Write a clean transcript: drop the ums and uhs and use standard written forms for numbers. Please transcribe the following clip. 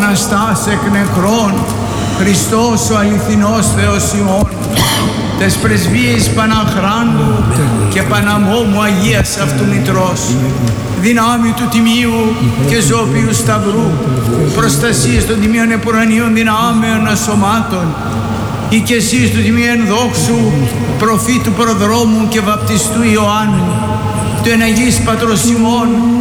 Αναστάς εκ νεκρών, Χριστός ο αληθινός Θεός ημών, τες πρεσβείες Παναχράντου και Παναμόμου Αγίας Αυτού Μητρός, δυνάμει του Τιμίου και Ζώπιου Σταυρού, προστασίες των Τιμίων Επουρανίων δυνάμεων ασωμάτων, οικεσίες του Τιμίου Ενδόξου, προφήτου Προδρόμου και Βαπτιστού Ιωάννου, του Εναγής Πατρός ημών,